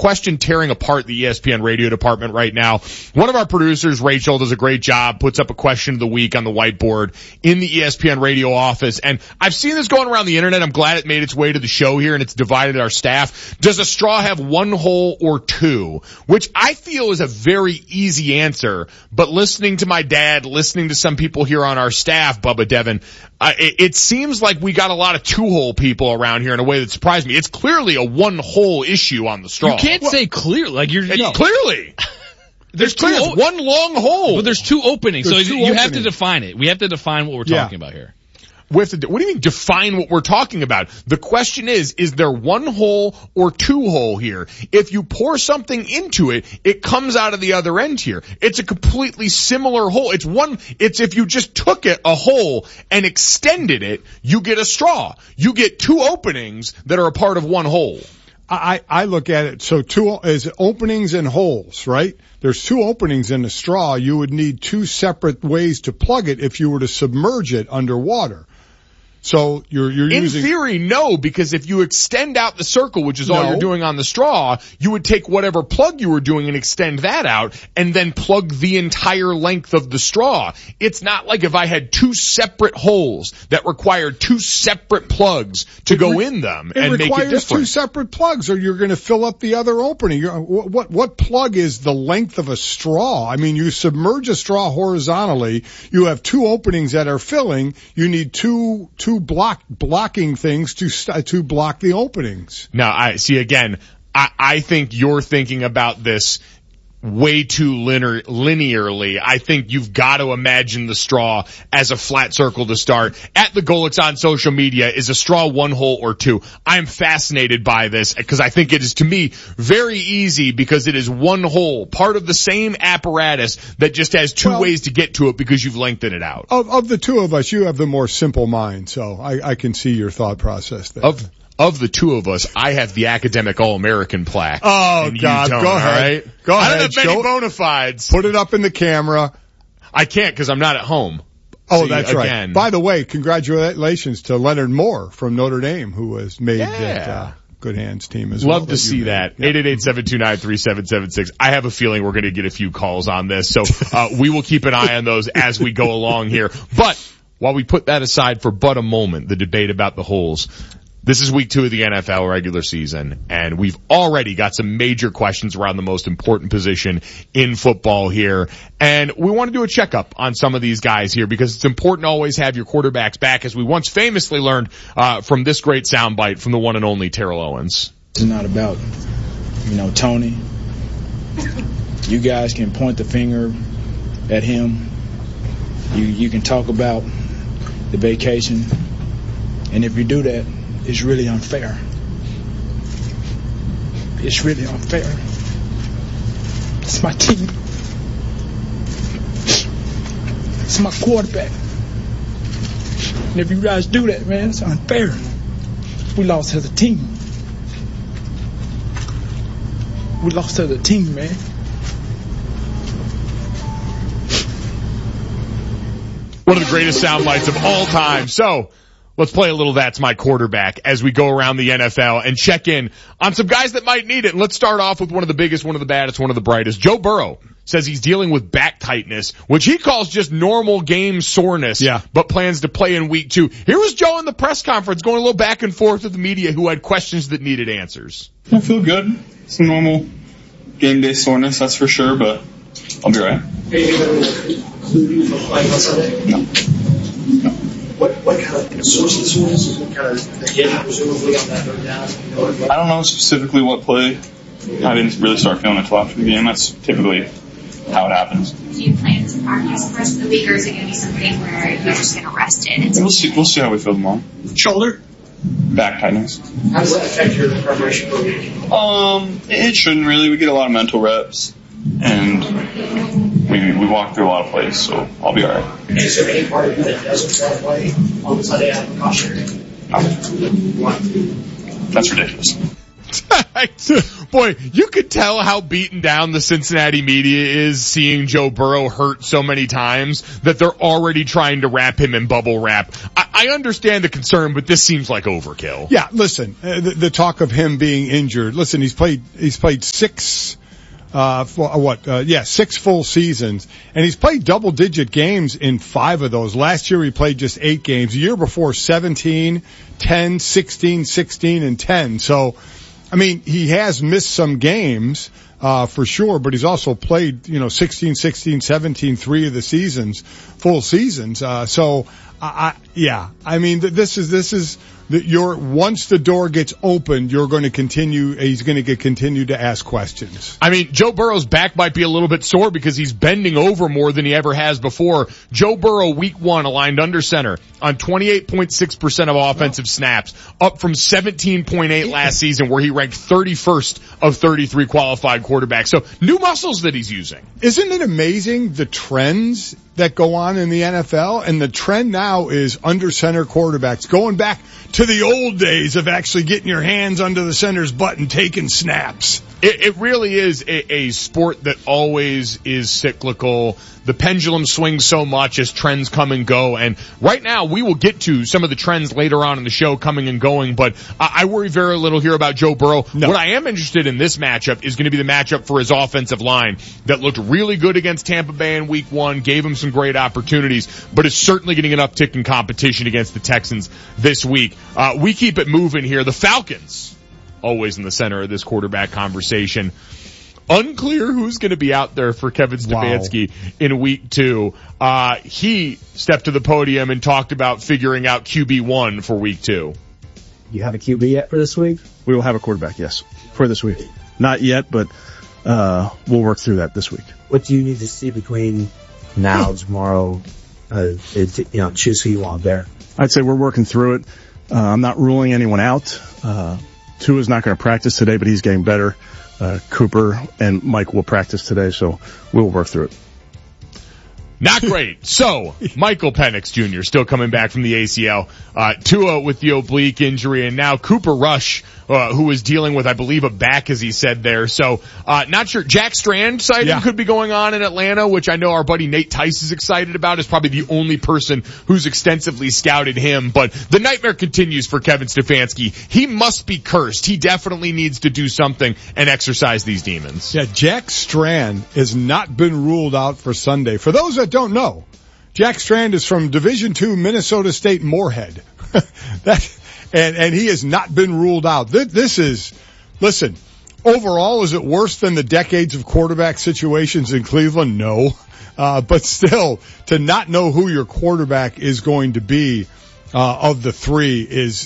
question tearing apart the ESPN radio department right now. One of our producers, Rachel, does a great job, puts up a question of the week on the whiteboard in the ESPN radio office. And I've seen this going around the internet. I'm glad it made its way to the show here and it's divided our staff. Does a straw have one hole or two? Which I feel is a very easy answer. But listening to my dad, listening to some people here on our staff, Bubba Devin, it seems like we got a lot of two-hole people around here in a way that surprised me. It's clearly a one-hole issue on the straw. You can't say clearly. Like clearly. There's one long hole. But there's two openings, so you have to define it. We have to define what we're talking about here. What do you mean define what we're talking about? The question is there one hole or two hole here? If you pour something into it, it comes out of the other end here. It's a completely similar hole. It's if you just took a hole and extended it, you get a straw. You get two openings that are a part of one hole. I look at it, so two is openings and holes, right? There's two openings in the straw. You would need two separate ways to plug it if you were to submerge it underwater. So you're using... In theory, no, because if you extend out the circle, which is all you're doing on the straw, you would take whatever plug you were doing and extend that out and then plug the entire length of the straw. It's not like if I had two separate holes that required two separate plugs to go in them and make it different. It requires two separate plugs or you're going to fill up the other opening. What plug is the length of a straw? I mean, you submerge a straw horizontally, you have two openings that are filling, you need two blocking things to block the openings. Now, I think you're thinking about this way too linearly. I think you've got to imagine the straw as a flat circle to start. At the Golix on social media, is a straw one hole or two? I'm fascinated by this because I think it is, to me, very easy because it is one hole, part of the same apparatus that just has two ways to get to it because you've lengthened it out. Of the two of us, you have the more simple mind, so I can see your thought process there. Of the two of us, I have the academic All-American plaque. Oh, God. Go ahead. All right? Go ahead. I don't have many bona fides. Put it up in the camera. I can't because I'm not at home. Oh, that's right. By the way, congratulations to Leonard Moore from Notre Dame, who has made that Good Hands team as well. Love to see that. 888-729-3776. I have a feeling we're going to get a few calls on this, so we will keep an eye on those as we go along here. But while we put that aside for but a moment, the debate about the holes, this is week 2 of the NFL regular season, and we've already got some major questions around the most important position in football here. And we want to do a checkup on some of these guys here because it's important to always have your quarterbacks back, as we once famously learned from this great soundbite from the one and only Terrell Owens. It's not about, Tony. You guys can point the finger at him. You can talk about the vacation. And if you do that, it's really unfair. It's really unfair. It's my team. It's my quarterback. And if you guys do that, man, it's unfair. We lost as a team. We lost as a team, man. One of the greatest sound bites of all time. So, let's play a little That's My Quarterback as we go around the NFL and check in on some guys that might need it. And let's start off with one of the biggest, one of the baddest, one of the brightest. Joe Burrow says he's dealing with back tightness, which he calls just normal game soreness, but plans to play in week 2. Here was Joe in the press conference going a little back and forth with the media who had questions that needed answers. I feel good. It's a normal game day soreness, that's for sure, but I'll be right. Are you going to include you for playing on Sunday? No. What kind of source of the soreness? What kind of the hit, presumably, on that third down? I don't know specifically what play. I didn't really start feeling it until after the game. That's typically how it happens. Do you plan to practice the rest of the week, or is it going to be something where you're just going to rest it? We'll see how we feel tomorrow. Shoulder? Back tightness. How does that affect your preparation for the week? It shouldn't really. We get a lot of mental reps, and we walk through a lot of plays, so I'll be all right. Is there any part of you that doesn't want to play on Sunday out of cautionary? No. That's ridiculous. Boy, you could tell how beaten down the Cincinnati media is seeing Joe Burrow hurt so many times that they're already trying to wrap him in bubble wrap. I understand the concern, but this seems like overkill. Yeah, listen, the talk of him being injured. Listen, he's played 6 full seasons, and he's played double-digit games in 5 of those. Last year he played just 8 games. The year before, 17, 10, 16, 16, and 10. So, I mean, he has missed some games, for sure, but he's also played, 16, 16, 17, 3 of the seasons, full seasons. Once the door gets opened, he's going to continue to ask questions. I mean, Joe Burrow's back might be a little bit sore because he's bending over more than he ever has before. Joe Burrow, week 1, aligned under center on 28.6% of offensive snaps, up from 17.8 last season, where he ranked 31st of 33 qualified quarterbacks. So, new muscles that he's using. Isn't it amazing the trends that go on in the NFL? And the trend now is under center quarterbacks, going back to the old days of actually getting your hands under the center's butt and taking snaps. It really is a sport that always is cyclical. The pendulum swings so much as trends come and go. And right now, we will get to some of the trends later on in the show coming and going, but I worry very little here about Joe Burrow. No. What I am interested in this matchup is going to be the matchup for his offensive line that looked really good against Tampa Bay in week 1, gave him some great opportunities, but is certainly getting an uptick in competition against the Texans this week. We keep it moving here. The Falcons, always in the center of this quarterback conversation. Unclear who's going to be out there for Kevin Stefanski in week 2. He stepped to the podium and talked about figuring out QB1 for week 2. You have a QB yet for this week? We will have a quarterback, yes, for this week. Not yet, but we'll work through that this week. What do you need to see between now and tomorrow? Choose who you want there. I'd say we're working through it. I'm not ruling anyone out. Tua's not going to practice today, but he's getting better. Cooper and Mike will practice today, so we'll work through it. Not great. So, Michael Penix Jr. still coming back from the ACL. Tua with the oblique injury, and now Cooper Rush, who is dealing with, I believe, a back, as he said there. So, not sure. Jack Strand sighting could be going on in Atlanta, which I know our buddy Nate Tice is excited about. Is probably the only person who's extensively scouted him. But the nightmare continues for Kevin Stefanski. He must be cursed. He definitely needs to do something and exercise these demons. Yeah, Jack Strand has not been ruled out for Sunday. For those that don't know, Jack Strand is from Division II Minnesota State Moorhead. And he has not been ruled out. Listen, overall, is it worse than the decades of quarterback situations in Cleveland? No. But still, to not know who your quarterback is going to be, of the 3 is,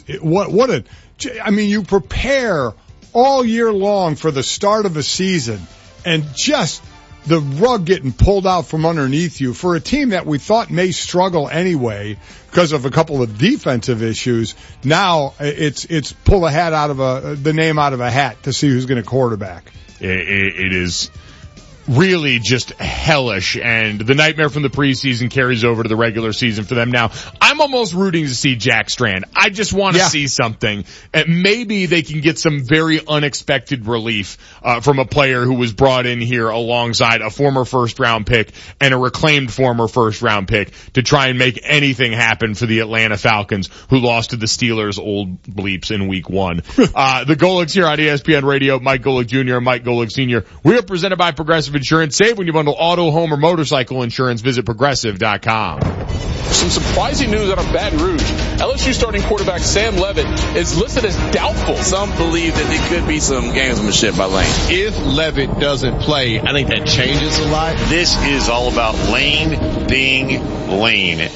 you prepare all year long for the start of a season, and just the rug getting pulled out from underneath you for a team that we thought may struggle anyway because of a couple of defensive issues. Now it's pull the name out of a hat to see who's going to quarterback. It is really just hellish, and the nightmare from the preseason carries over to the regular season for them now. I'm almost rooting to see Jack Strand. I just want to see something. And maybe they can get some very unexpected relief from a player who was brought in here alongside a former first-round pick and a reclaimed former first-round pick to try and make anything happen for the Atlanta Falcons, who lost to the Steelers, old bleeps, in week 1. The Golics here on ESPN Radio, Mike Golic Jr. and Mike Golic Sr. We are presented by Progressive Insurance. Save when you bundle auto, home, or motorcycle insurance. Visit Progressive.com. Some surprising news out of Baton Rouge. LSU starting quarterback Sam Levitt is listed as doubtful. Some believe that there could be some gamesmanship by Lane. If Levitt doesn't play, I think that changes a lot. This is all about Lane being Lane.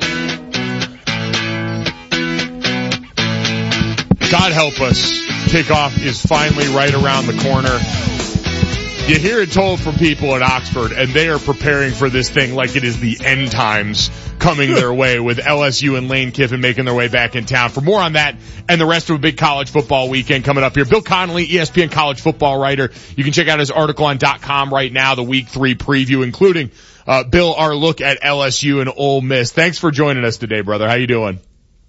God help us. Kickoff is finally right around the corner. You hear it told from people at Oxford, and they are preparing for this thing like it is the end times coming their way, with LSU and Lane Kiffin making their way back in town. For more on that and the rest of a big college football weekend coming up here, Bill Connolly, ESPN college football writer. You can check out his article on .com right now, the week 3 preview, including, Bill, our look at LSU and Ole Miss. Thanks for joining us today, brother. How you doing?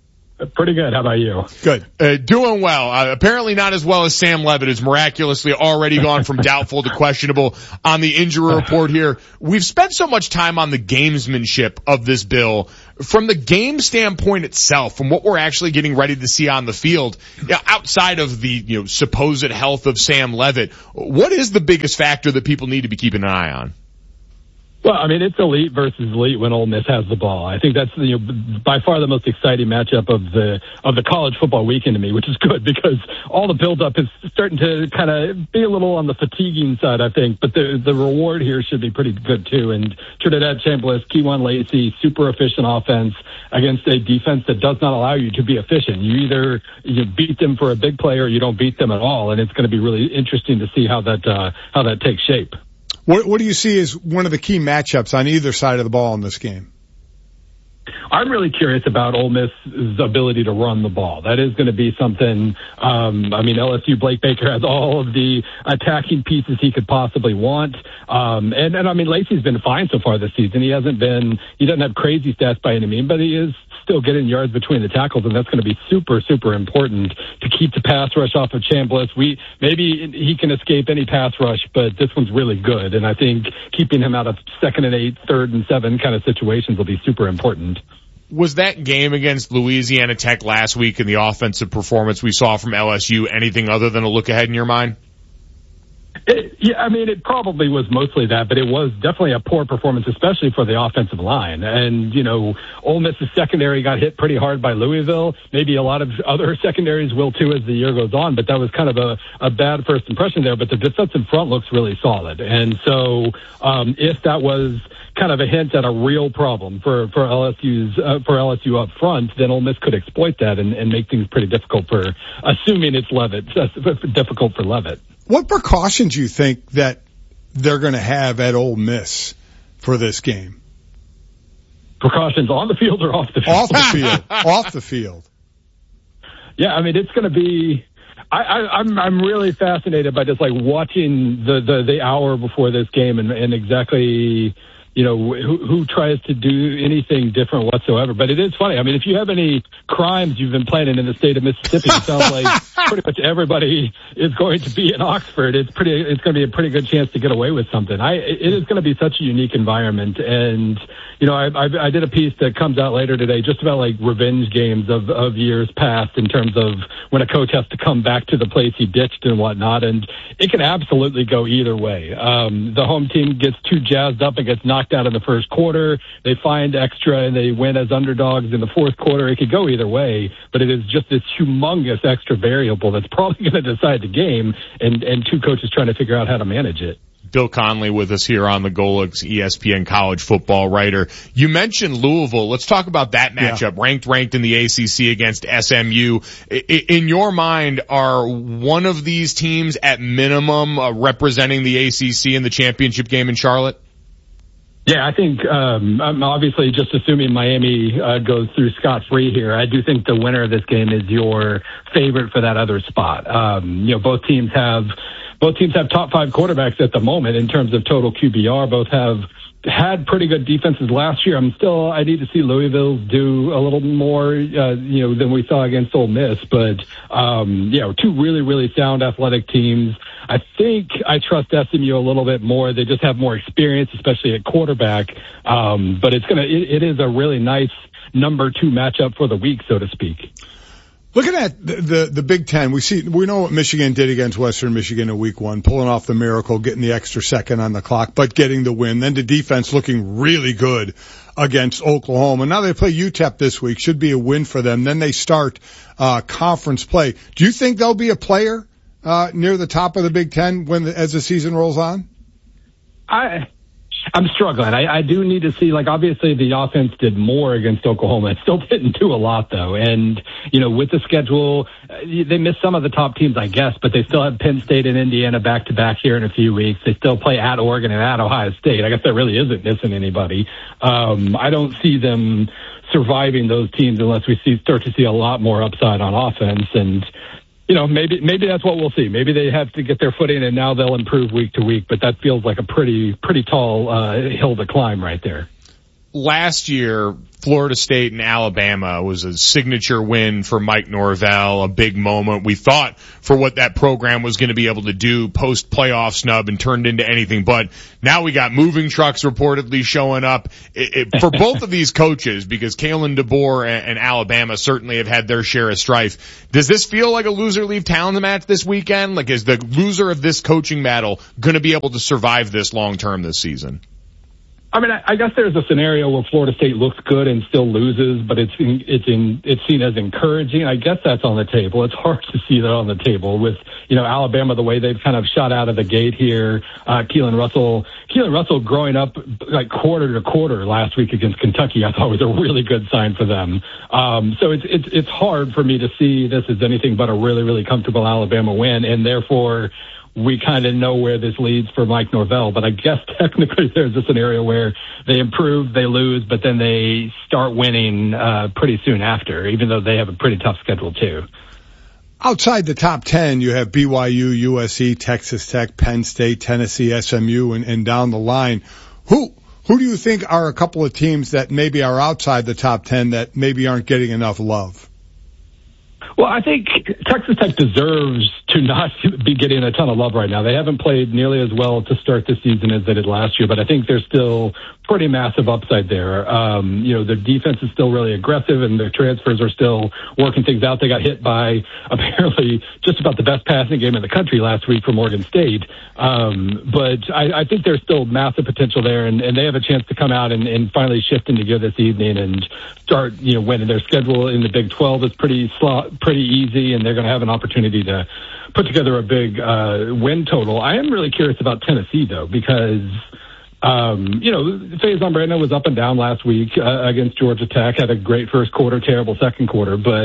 Pretty good. How about you? Good. Doing well. Apparently not as well as Sam Levitt is miraculously already gone from doubtful to questionable on the injury report here. We've spent so much time on the gamesmanship of this bill. From the game standpoint itself, from what we're actually getting ready to see on the field, outside of the supposed health of Sam Levitt, what is the biggest factor that people need to be keeping an eye on? Well, I mean, it's elite versus elite when Ole Miss has the ball. I think that's by far the most exciting matchup of the college football weekend to me, which is good because all the buildup is starting to kind of be a little on the fatiguing side, I think. But the reward here should be pretty good too. And Trinidad Chambliss, Kewan Lacey, super efficient offense against a defense that does not allow you to be efficient. You beat them for a big play or you don't beat them at all, and it's going to be really interesting to see how that takes shape. What do you see as one of the key matchups on either side of the ball in this game? I'm really curious about Ole Miss's ability to run the ball. That is going to be something. LSU, Blake Baker has all of the attacking pieces he could possibly want. And I mean, Lacey's been fine so far this season. He doesn't have crazy stats by any means, but he is still getting yards between the tackles, and that's going to be super, super important to keep the pass rush off of Chambliss. Maybe he can escape any pass rush, but this one's really good, and I think keeping him out of 2nd and 8, 3rd and 7 kind of situations will be super important. Was that game against Louisiana Tech last week and the offensive performance we saw from LSU anything other than a look ahead in your mind? It probably was mostly that, but it was definitely a poor performance, especially for the offensive line. And, Ole Miss's secondary got hit pretty hard by Louisville. Maybe a lot of other secondaries will too as the year goes on, but that was kind of a bad first impression there. But the defensive front looks really solid. And so, if that was kind of a hint at a real problem for LSU up front, then Ole Miss could exploit that and make things pretty difficult assuming it's Levitt, difficult for Levitt. What precautions do you think that they're going to have at Ole Miss for this game? Precautions on the field or off the field? Off the field. Off the field. Yeah, it's going to be. I'm really fascinated by just watching the hour before this game and exactly. Who tries to do anything different whatsoever. But it is funny. If you have any crimes you've been planning in the state of Mississippi, it sounds like pretty much everybody is going to be in Oxford. It's going to be a pretty good chance to get away with something. It is going to be such a unique environment. And, I did a piece that comes out later today just about revenge games of years past in terms of when a coach has to come back to the place he ditched and whatnot. And it can absolutely go either way. The home team gets too jazzed up and gets knocked out in the first quarter. They find extra and they win as underdogs in the fourth quarter. It could go either way, but it is just this humongous extra variable that's probably going to decide the game, and two coaches trying to figure out how to manage it. Bill Conley with us here on the Golics, ESPN college football writer. You mentioned Louisville. Let's talk about that matchup. Yeah. Ranked in the ACC against SMU. In your mind, are one of these teams at minimum representing the ACC in the championship game in Charlotte? Yeah, I think I'm obviously just assuming Miami goes through scot-free here. I do think the winner of this game is your favorite for that other spot. Both teams have top 5 quarterbacks at the moment in terms of total QBR. Both have had pretty good defenses last year. I need to see Louisville do a little more, than we saw against Ole Miss. But, two really, really sound athletic teams. I think I trust SMU a little bit more. They just have more experience, especially at quarterback. But it is a really nice number 2 matchup for the week, so to speak. Looking at the Big Ten, we know what Michigan did against Western Michigan in week 1, pulling off the miracle, getting the extra second on the clock, but getting the win. Then the defense looking really good against Oklahoma. Now they play UTEP this week. Should be a win for them. Then they start conference play. Do you think they'll be a player near the top of the Big Ten as the season rolls on? I'm struggling. I do need to see, obviously the offense did more against Oklahoma. It still didn't do a lot, though. And, with the schedule, they missed some of the top teams, I guess, but they still have Penn State and Indiana back-to-back here in a few weeks. They still play at Oregon and at Ohio State. I guess that really isn't missing anybody. I don't see them surviving those teams unless we start to see a lot more upside on offense. And, maybe that's what we'll see. Maybe they have to get their footing and now they'll improve week to week, but that feels like a pretty tall hill to climb right there. last year, Florida State and Alabama was a signature win for Mike Norvell, a big moment. We thought for what that program was going to be able to do post-playoff snub and turned into anything but. Now we got moving trucks reportedly showing up for both of these coaches, because Kalen DeBoer and Alabama certainly have had their share of strife. Does this feel like a loser-leave town match this weekend? Like, is the loser of this coaching battle going to be able to survive this long-term this season? I mean, I guess there's a scenario where Florida State looks good and still loses, but it's seen as encouraging. I guess that's on the table. It's hard to see that on the table with, Alabama, the way they've kind of shot out of the gate here. Keelan Russell growing up like quarter to quarter last week against Kentucky, I thought was a really good sign for them. So it's hard for me to see this as anything but a really, really comfortable Alabama win, and therefore we kind of know where this leads for Mike Norvell. But I guess technically there's a scenario where they improve, they lose, but then they start winning pretty soon after, even though they have a pretty tough schedule too. Outside the top 10, you have BYU, USC, Texas Tech, Penn State, Tennessee, SMU, and down the line. Who do you think are a couple of teams that maybe are outside the top 10 that maybe aren't getting enough love? Well, I think Texas Tech deserves to not be getting a ton of love right now. They haven't played nearly as well to start this season as they did last year, but I think there's still pretty massive upside there. Their defense is still really aggressive, and their transfers are still working things out. They got hit by apparently just about the best passing game in the country last week from Oregon State. But I think there's still massive potential there, and they have a chance to come out and finally shift into gear this evening and start, winning. Their schedule in the Big 12 is pretty easy, and they're going to have an opportunity to put together a big win total. I am really curious about Tennessee, though, because Faison Brandon was up and down last week against Georgia Tech, had a great first quarter, terrible second quarter, but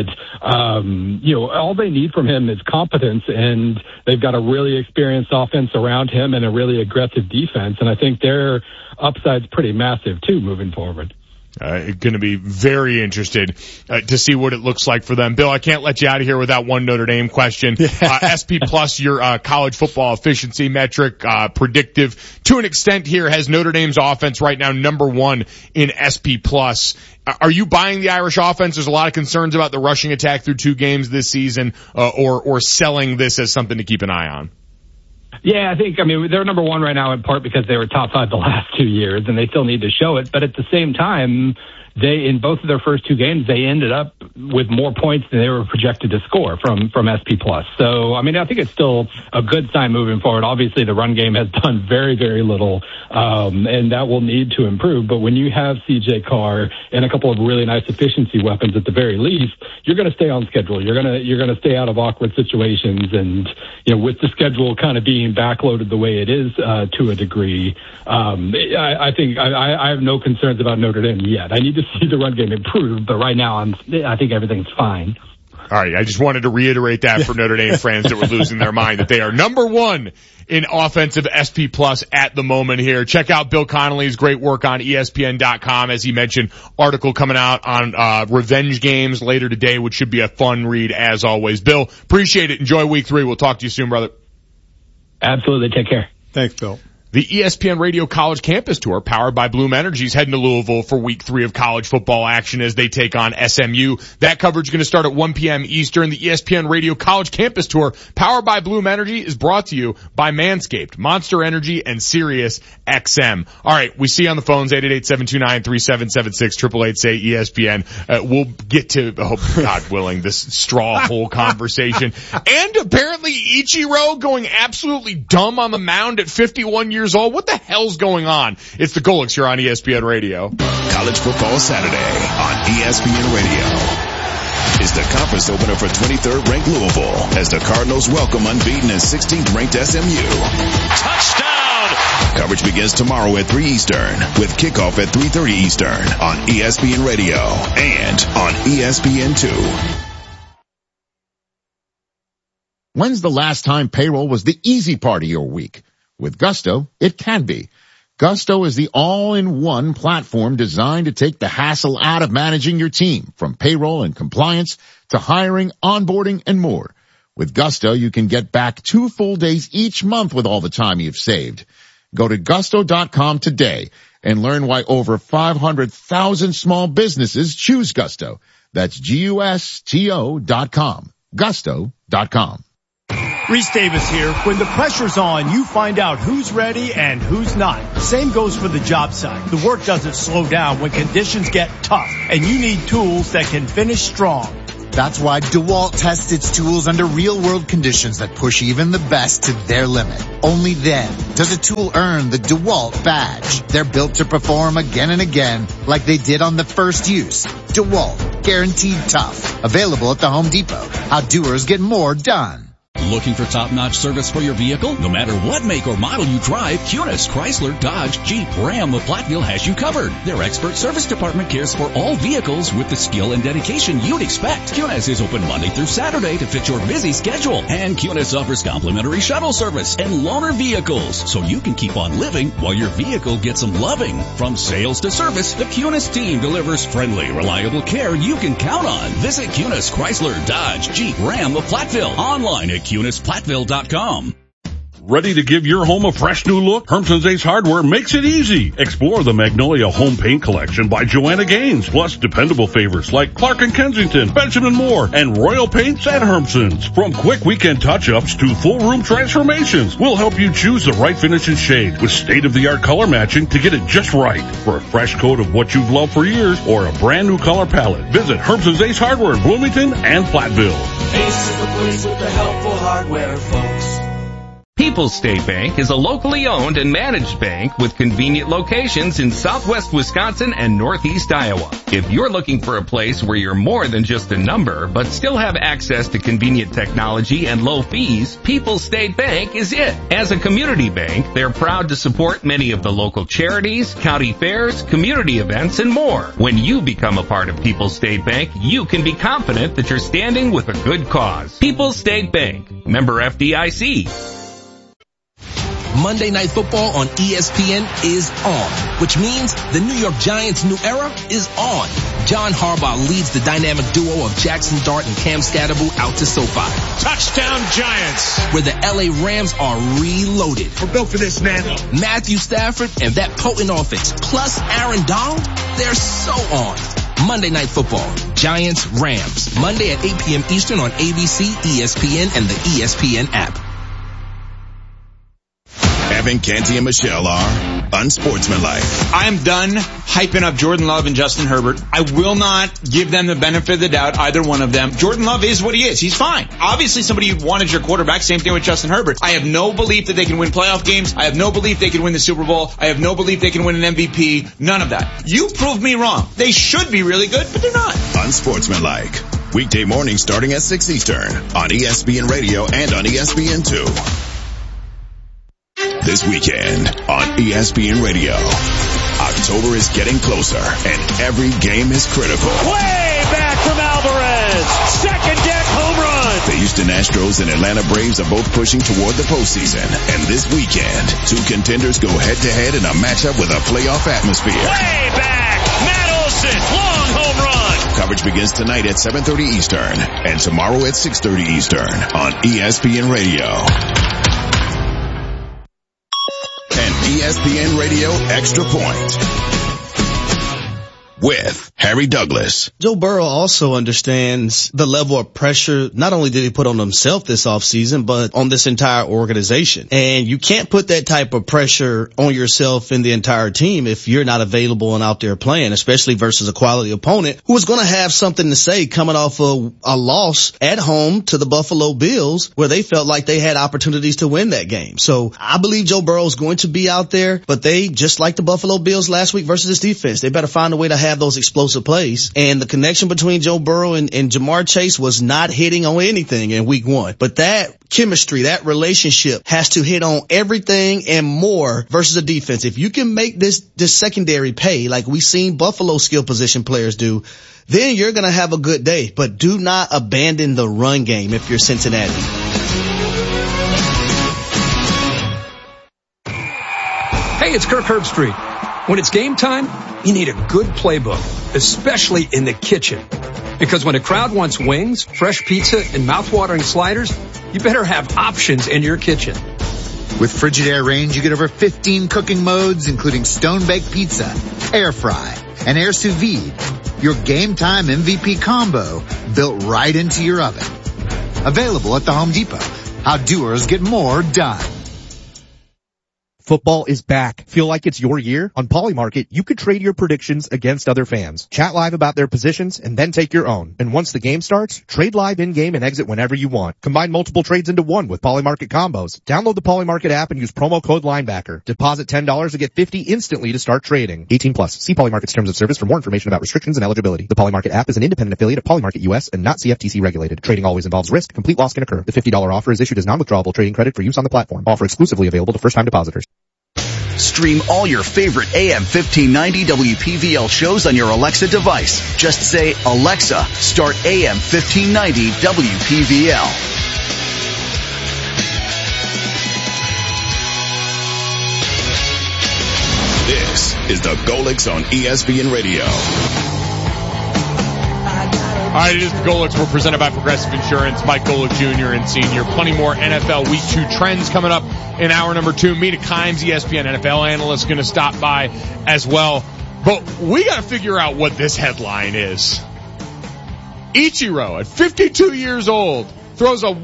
all they need from him is competence, and they've got a really experienced offense around him and a really aggressive defense, and I think their upside's pretty massive too moving forward. Going to be very interested to see what it looks like for them. Bill, I can't let you out of here without one Notre Dame question. SP Plus, your college football efficiency metric, predictive to an extent here, has Notre Dame's offense right now number one in SP Plus. Are you buying the Irish offense? There's a lot of concerns about the rushing attack through 2 games this season, or selling this as something to keep an eye on. Yeah, they're number one right now in part because they were top 5 the last 2 years, and they still need to show it. But at the same time, in both of their first 2 games, they ended up with more points than they were projected to score from SP Plus. So, I think it's still a good sign moving forward. Obviously, the run game has done very, very little, and that will need to improve. But when you have CJ Carr and a couple of really nice efficiency weapons at the very least, you're going to stay on schedule. You're going to stay out of awkward situations, and with the schedule kind of being backloaded the way it is to a degree, I think I have no concerns about Notre Dame yet. I need to see the run game improve, but right now I think everything's fine. All right, I just wanted to reiterate that for Notre Dame fans that were losing their mind, that they are number one in offensive SP Plus at the moment here. Check out Bill Connolly's great work on ESPN.com. As he mentioned, article coming out on revenge games later today, which should be a fun read as always. Bill, appreciate it. Enjoy week 3. We'll talk to you soon, brother. Absolutely. Take care. Thanks, Bill. The ESPN Radio College Campus Tour, powered by Bloom Energy, is heading to Louisville for week 3 of college football action as they take on SMU. That coverage is going to start at 1 p.m. Eastern. The ESPN Radio College Campus Tour, powered by Bloom Energy, is brought to you by Manscaped, Monster Energy, and Sirius XM. All right, we see you on the phones, 888-729-3776, 888-SAY-ESPN. We'll get to, God willing, this straw hole conversation. And apparently Ichiro going absolutely dumb on the mound at 51 years old. What the hell's going on? It's the Golics here on ESPN Radio. College Football Saturday on ESPN Radio is the conference opener for 23rd ranked Louisville as the Cardinals welcome unbeaten and 16th ranked SMU. Touchdown! Coverage begins tomorrow at 3 Eastern with kickoff at 3:30 Eastern on ESPN Radio and on ESPN2. When's the last time payroll was the easy part of your week? With Gusto, it can be. Gusto is the all-in-one platform designed to take the hassle out of managing your team, from payroll and compliance to hiring, onboarding, and more. With Gusto, you can get back 2 full days each month with all the time you've saved. Go to gusto.com today and learn why over 500,000 small businesses choose Gusto. That's GUSTO.com. Gusto.com. Reese Davis here. When the pressure's on, you find out who's ready and who's not. Same goes for the job site. The work doesn't slow down when conditions get tough, and you need tools that can finish strong. That's why DeWalt tests its tools under real-world conditions that push even the best to their limit. Only then does a tool earn the DeWalt badge. They're built to perform again and again like they did on the first use. DeWalt, guaranteed tough. Available at the Home Depot. How doers get more done. Looking for top-notch service for your vehicle? No matter what make or model you drive, Kunis, Chrysler, Dodge, Jeep, Ram of Platteville has you covered. Their expert service department cares for all vehicles with the skill and dedication you'd expect. Kunis is open Monday through Saturday to fit your busy schedule. And Kunis offers complimentary shuttle service and loaner vehicles, so you can keep on living while your vehicle gets some loving. From sales to service, the Kunis team delivers friendly, reliable care you can count on. Visit Kunis, Chrysler, Dodge, Jeep, Ram of Platteville. Online at KunisPlatteville.com. Ready to give your home a fresh new look? Hermson's Ace Hardware makes it easy. Explore the Magnolia Home Paint Collection by Joanna Gaines, plus dependable favorites like Clark & Kensington, Benjamin Moore, and Royal Paints at Hermson's. From quick weekend touch-ups to full room transformations, we'll help you choose the right finish and shade with state-of-the-art color matching to get it just right. For a fresh coat of what you've loved for years or a brand new color palette, visit Hermson's Ace Hardware in Bloomington and Platteville. Ace is the place with the helpful hardware, folks. People's State Bank is a locally owned and managed bank with convenient locations in southwest Wisconsin and northeast Iowa. If you're looking for a place where you're more than just a number, but still have access to convenient technology and low fees, People's State Bank is it. As a community bank, they're proud to support many of the local charities, county fairs, community events, and more. When you become a part of People's State Bank, you can be confident that you're standing with a good cause. People's State Bank, member FDIC. Monday Night Football on ESPN is on, which means the New York Giants' new era is on. John Harbaugh leads the dynamic duo of Jackson Dart and Cam Scatterbo out to SoFi. Touchdown Giants! Where the LA Rams are reloaded. We're built for this, man. Matthew Stafford and that potent offense, plus Aaron Donald, they're so on. Monday Night Football, Giants, Rams. Monday at 8 p.m. Eastern on ABC, ESPN, and the ESPN app. Evan, Canty, and Michelle are unsportsmanlike. I am done hyping up Jordan Love and Justin Herbert. I will not give them the benefit of the doubt, either one of them. Jordan Love is what he is. He's fine. Obviously, somebody who wanted your quarterback. Same thing with Justin Herbert. I have no belief that they can win playoff games. I have no belief they can win the Super Bowl. I have no belief they can win an MVP. None of that. You proved me wrong. They should be really good, but they're not. Unsportsmanlike. Weekday morning starting at 6 Eastern on ESPN Radio and on ESPN2. This weekend on ESPN Radio, October is getting closer and every game is critical. Way back from Alvarez. Second deck home run. The Houston Astros and Atlanta Braves are both pushing toward the postseason. And this weekend, two contenders go head to head in a matchup with a playoff atmosphere. Way back. Matt Olson. Long home run. Coverage begins tonight at 7:30 Eastern and tomorrow at 6:30 Eastern on ESPN Radio. And ESPN Radio Extra Point with Harry Douglas. Joe Burrow also understands the level of pressure not only did he put on himself this offseason, but on this entire organization. And you can't put that type of pressure on yourself and the entire team if you're not available and out there playing, especially versus a quality opponent who is going to have something to say coming off of a loss at home to the Buffalo Bills where they felt like they had opportunities to win that game. So I believe Joe Burrow is going to be out there, but they, just like the Buffalo Bills last week versus this defense, they better find a way to have those explosive plays. And the connection between Joe Burrow and Jamar Chase was not hitting on anything in week one. But that chemistry, that relationship has to hit on everything and more versus the defense. If you can make this secondary pay like we've seen Buffalo skill position players do, then you're going to have a good day. But do not abandon the run game if you're Cincinnati. Hey, it's Kirk Herbstreit. When it's game time, you need a good playbook, especially in the kitchen. Because when a crowd wants wings, fresh pizza, and mouth-watering sliders, you better have options in your kitchen. With Frigidaire range, you get over 15 cooking modes, including stone-baked pizza, air fry, and air sous vide. Your game time MVP combo built right into your oven. Available at the Home Depot. How doers get more done. Football is back. Feel like it's your year? On Polymarket, you could trade your predictions against other fans. Chat live about their positions and then take your own. And once the game starts, trade live in-game and exit whenever you want. Combine multiple trades into one with Polymarket combos. Download the Polymarket app and use promo code Linebacker. Deposit $10 to get $50 instantly to start trading. 18 plus. See Polymarket's terms of service for more information about restrictions and eligibility. The Polymarket app is an independent affiliate of Polymarket US and not CFTC regulated. Trading always involves risk. Complete loss can occur. The $50 offer is issued as non-withdrawable trading credit for use on the platform. Offer exclusively available to first-time depositors. Stream all your favorite AM 1590 WPVL shows on your Alexa device. Just say, Alexa, start AM 1590 WPVL. This is the Golix on ESPN Radio. All right, it is the Golix. We're presented by Progressive Insurance. Mike Golick Jr. and Sr. Plenty more NFL Week 2 trends coming up in hour number 2. Mina Kimes, ESPN NFL analyst, going to stop by as well. But we got to figure out what this headline is. Ichiro, at 52 years old, throws a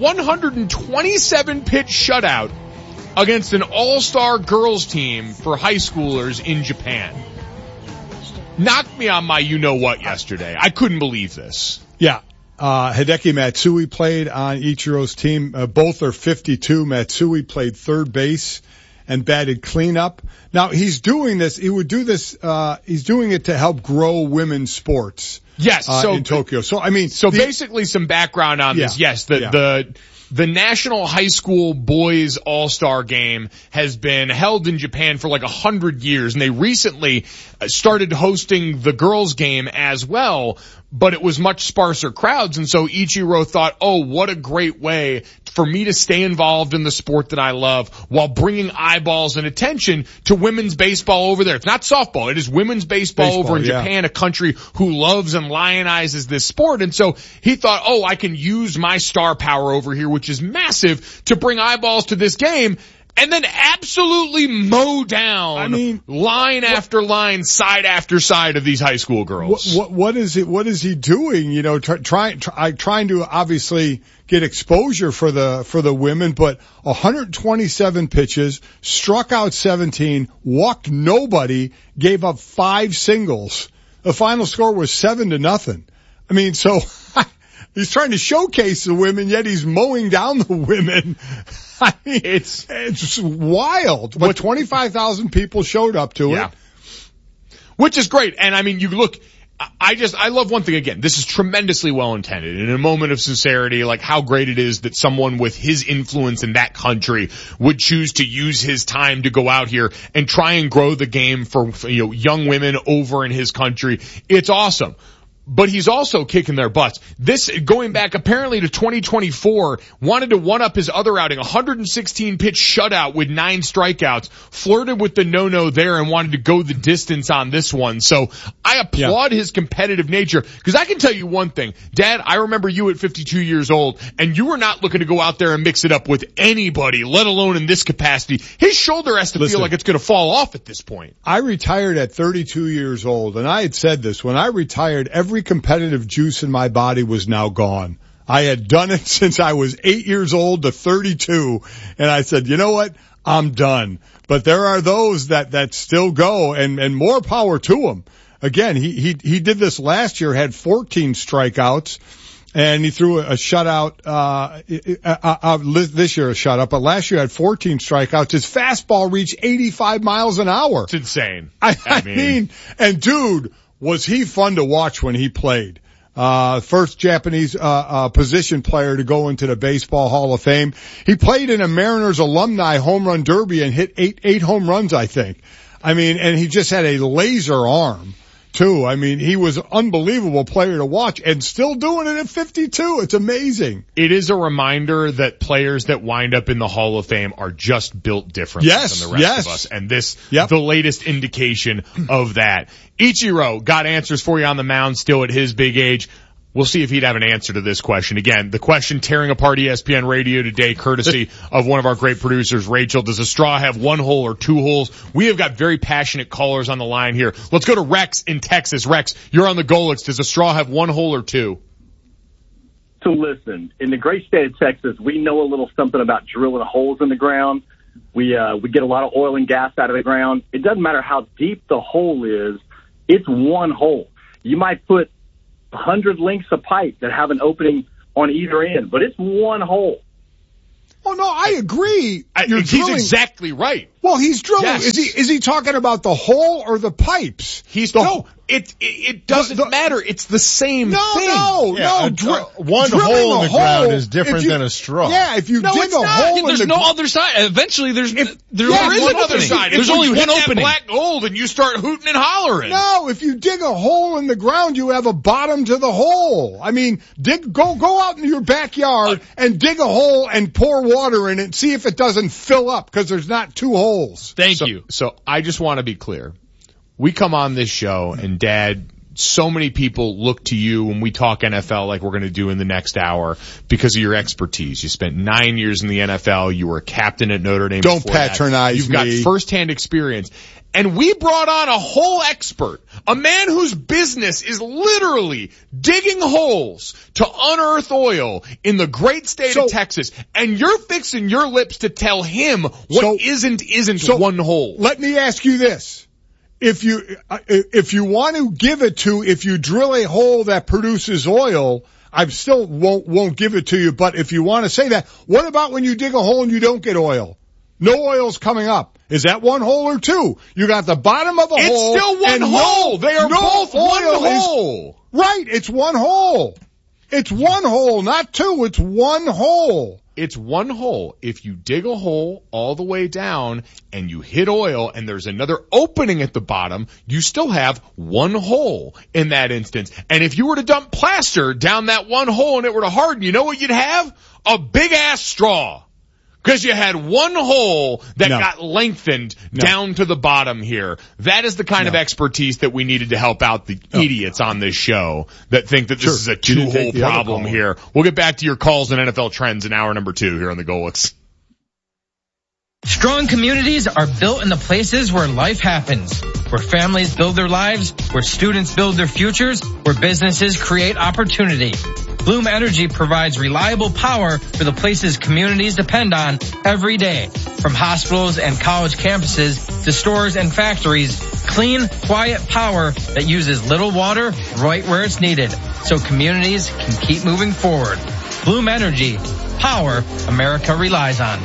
127-pitch shutout against an all-star girls team for high schoolers in Japan. Knocked me on my you-know-what yesterday. I couldn't believe this. Yeah. Hideki Matsui played on Ichiro's team. Both are 52. Matsui played third base and batted cleanup. Now, he's doing this. He would do this. He's doing it to help grow women's sports. Yes. In Tokyo. So, I mean. Basically some background on this. Yes. The National High School Boys All-Star Game has been held in Japan for like 100 years, and they recently started hosting the girls' game as well, but it was much sparser crowds, and so Ichiro thought, oh, what a great way for me to stay involved in the sport that I love while bringing eyeballs and attention to women's baseball over there. It's not softball. It is women's baseball over in Japan, a country who loves and lionizes this sport. And so he thought, oh, I can use my star power over here, which is massive, to bring eyeballs to this game. And then absolutely mow down line after line, side after side of these high school girls. What is he doing? You know, trying to obviously get exposure for the women, but 127 pitches, struck out 17, walked nobody, gave up 5 singles. The final score was 7-0. I mean, so he's trying to showcase the women, yet he's mowing down the women. I mean, it's wild. But 25,000 people showed up to it. Which is great. And I mean, you look, I love one thing again. This is tremendously well intended. In a moment of sincerity, like how great it is that someone with his influence in that country would choose to use his time to go out here and try and grow the game for young women over in his country. It's awesome. But he's also kicking their butts. This, going back apparently to 2024, wanted to one-up his other outing, 116-pitch shutout with 9 strikeouts, flirted with the no-no there and wanted to go the distance on this one. So I applaud his competitive nature, because I can tell you one thing. Dad, I remember you at 52 years old, and you were not looking to go out there and mix it up with anybody, let alone in this capacity. His shoulder has to feel like it's going to fall off at this point. I retired at 32 years old, and I had said this. When I retired, every competitive juice in my body was now gone. I had done it since I was 8 years old to 32, and I said, you know what? I'm done. But there are those that still go, and more power to them. Again, he did this last year, had 14 strikeouts, and he threw a shutout, this year a shutout, but last year had 14 strikeouts. His fastball reached 85 miles an hour. It's insane. I mean, and dude, was he fun to watch when he played. First Japanese position player to go into the Baseball Hall of Fame. He played in a Mariners alumni home run derby and hit eight home runs, I think. I mean, and he just had a laser arm too. I mean, he was an unbelievable player to watch and still doing it at 52. It's amazing. It is a reminder that players that wind up in the Hall of Fame are just built differently than the rest of us. And this, the latest indication of that. Ichiro got answers for you on the mound still at his big age. We'll see if he'd have an answer to this question. Again, the question tearing apart ESPN Radio today, courtesy of one of our great producers, Rachel. Does a straw have one hole or two holes? We have got very passionate callers on the line here. Let's go to Rex in Texas. Rex, you're on the Golix. Does a straw have one hole or two? So listen, in the great state of Texas, we know a little something about drilling holes in the ground. We get a lot of oil and gas out of the ground. It doesn't matter how deep the hole is. It's one hole. You might put 100 lengths of pipe that have an opening on either end, but it's one hole. Oh no, I agree. He's exactly right. Well, he's drilling. Yes. Is he talking about the hole or the pipes? It doesn't matter. It's the same thing. No. One hole in the ground is different than a straw. Yeah, if you dig a hole in there's no other side. Eventually, there is another side. There's only one opening. Black gold, and you start hooting and hollering. No, if you dig a hole in the ground, you have a bottom to the hole. I mean, go out in your backyard and dig a hole and pour water in it and see if it doesn't fill up because there's not two holes. Thank you. So I just want to be clear. We come on this show, and Dad, so many people look to you when we talk NFL like we're going to do in the next hour because of your expertise. You spent 9 years in the NFL. You were a captain at Notre Dame. Don't patronize me. You've got firsthand experience. And we brought on a whole expert, a man whose business is literally digging holes to unearth oil in the great state of Texas. And you're fixing your lips to tell him what isn't one hole. Let me ask you this. If you want to give it to, if you drill a hole that produces oil, I still won't give it to you. But if you want to say that, what about when you dig a hole and you don't get oil? No oil's coming up. Is that one hole or two? You got the bottom of a hole. It's still one hole. They are both one hole. Right. It's one hole. It's one hole, not two. It's one hole. It's one hole. If you dig a hole all the way down and you hit oil and there's another opening at the bottom, you still have one hole in that instance. And if you were to dump plaster down that one hole and it were to harden, you know what you'd have? A big ass straw. Because you had one hole that got lengthened down to the bottom here. That is the kind of expertise that we needed to help out the idiots on this show that think that this is a two-hole problem here. We'll get back to your calls and NFL trends in hour number 2 here on the Golix. Strong communities are built in the places where life happens, where families build their lives, where students build their futures, where businesses create opportunity. Bloom Energy provides reliable power for the places communities depend on every day. From hospitals and college campuses to stores and factories, clean, quiet power that uses little water right where it's needed so communities can keep moving forward. Bloom Energy, power America relies on.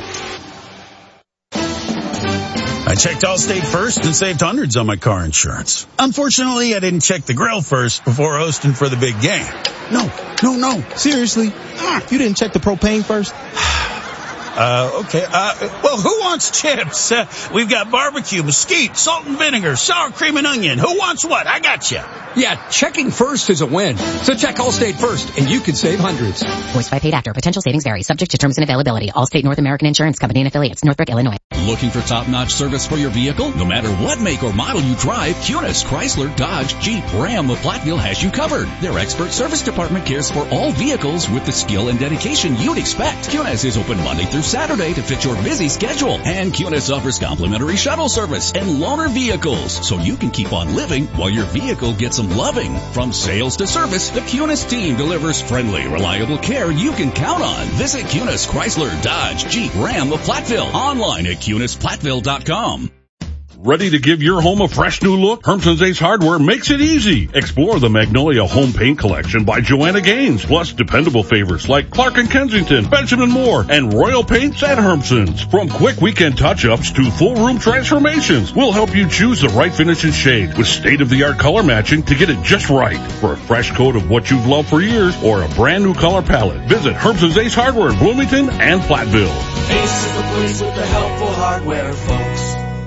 I checked Allstate first and saved hundreds on my car insurance. Unfortunately, I didn't check the grill first before hosting for the big game. No. Seriously? You didn't check the propane first? Okay. Well, who wants chips? We've got barbecue, mesquite, salt and vinegar, sour cream and onion. Who wants what? I got you. Yeah, checking first is a win. So check Allstate first, and you can save hundreds. Voiced by paid actor. Potential savings vary. Subject to terms and availability. Allstate North American Insurance Company and affiliates. Northbrook, Illinois. Looking for top-notch service for your vehicle? No matter what make or model you drive, Cunis, Chrysler, Dodge, Jeep, Ram of Platteville has you covered. Their expert service department cares for all vehicles with the skill and dedication you'd expect. Cunis is open Monday through Saturday to fit your busy schedule. And Cunis offers complimentary shuttle service and loaner vehicles, so you can keep on living while your vehicle gets some loving. From sales to service, the Cunis team delivers friendly, reliable care you can count on. Visit Cunis, Chrysler, Dodge, Jeep, Ram of Platteville. Online at CunisPlatteville.com. Ready to give your home a fresh new look? Hermson's Ace Hardware makes it easy. Explore the Magnolia Home Paint Collection by Joanna Gaines, plus dependable favorites like Clark & Kensington, Benjamin Moore, and Royal Paints at Hermson's. From quick weekend touch-ups to full room transformations, we'll help you choose the right finish and shade with state-of-the-art color matching to get it just right. For a fresh coat of what you've loved for years or a brand new color palette, visit Hermson's Ace Hardware in Bloomington and Platteville. Ace is the place with the helpful hardware, folks.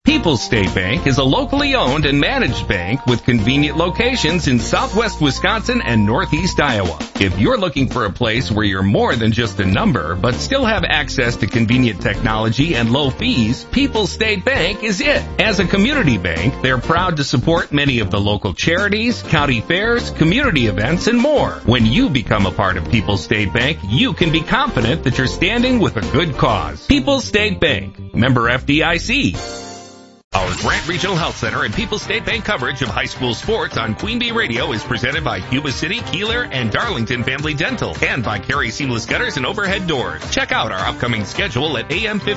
People's State Bank is a locally owned and managed bank with convenient locations in southwest Wisconsin and northeast Iowa. If you're looking for a place where you're more than just a number, but still have access to convenient technology and low fees, People's State Bank is it. As a community bank, they're proud to support many of the local charities, county fairs, community events, and more. When you become a part of People's State Bank, you can be confident that you're standing with a good cause. People's State Bank, member FDIC. Our Grant Regional Health Center and People's State Bank coverage of high school sports on Queen Bee Radio is presented by Yuba City, Keeler, and Darlington Family Dental, and by Carey Seamless Gutters and Overhead Doors. Check out our upcoming schedule at